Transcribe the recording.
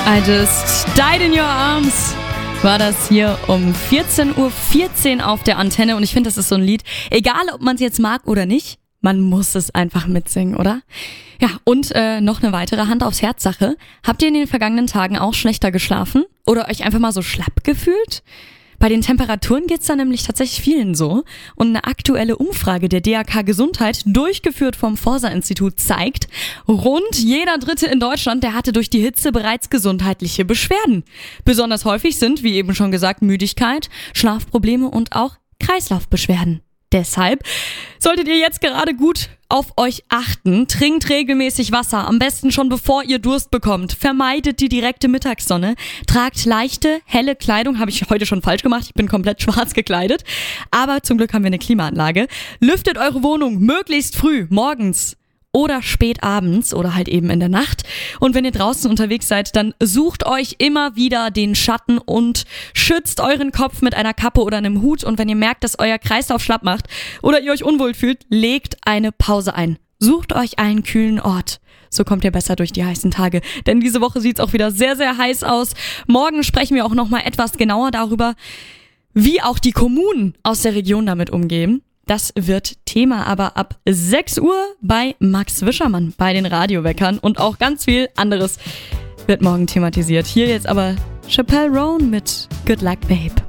I just died in your arms. War das hier um 14:14 Uhr auf der Antenne und ich finde, das ist so ein Lied, egal ob man es jetzt mag oder nicht, man muss es einfach mitsingen, oder? Ja, und noch eine weitere Hand aufs Herz Sache. Habt ihr in den vergangenen Tagen auch schlechter geschlafen oder euch einfach mal so schlapp gefühlt? Bei den Temperaturen geht's da nämlich tatsächlich vielen so. Und eine aktuelle Umfrage der DAK Gesundheit, durchgeführt vom Forsa-Institut, zeigt, rund jeder Dritte in Deutschland, der hatte durch die Hitze bereits gesundheitliche Beschwerden. Besonders häufig sind, wie eben schon gesagt, Müdigkeit, Schlafprobleme und auch Kreislaufbeschwerden. Deshalb solltet ihr jetzt gerade gut auf euch achten. Trinkt regelmäßig Wasser, am besten schon bevor ihr Durst bekommt. Vermeidet die direkte Mittagssonne. Tragt leichte, helle Kleidung. Habe ich heute schon falsch gemacht. Ich bin komplett schwarz gekleidet. Aber zum Glück haben wir eine Klimaanlage. Lüftet eure Wohnung möglichst früh, morgens oder spät abends oder halt eben in der Nacht. Und wenn ihr draußen unterwegs seid, dann sucht euch immer wieder den Schatten und schützt euren Kopf mit einer Kappe oder einem Hut. Und wenn ihr merkt, dass euer Kreislauf schlapp macht oder ihr euch unwohl fühlt, legt eine Pause ein. Sucht euch einen kühlen Ort. So kommt ihr besser durch die heißen Tage. Denn diese Woche sieht es auch wieder sehr, sehr heiß aus. Morgen sprechen wir auch nochmal etwas genauer darüber, wie auch die Kommunen aus der Region damit umgehen. Das wird Thema aber ab 6 Uhr bei Max Wischermann bei den Radioweckern und auch ganz viel anderes wird morgen thematisiert. Hier jetzt aber Chappelle Roan mit Good Luck Babe.